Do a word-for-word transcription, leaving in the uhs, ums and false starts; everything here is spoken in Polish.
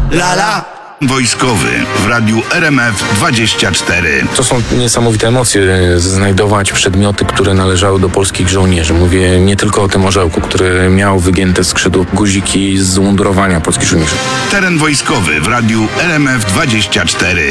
Lala. Wojskowy w radiu R M F dwadzieścia cztery. To są niesamowite emocje, znajdować przedmioty, które należały do polskich żołnierzy. Mówię nie tylko o tym orzełku, który miał wygięte skrzydło, guziki z umundurowania polskich żołnierzy. Teren wojskowy w radiu R M F dwadzieścia cztery.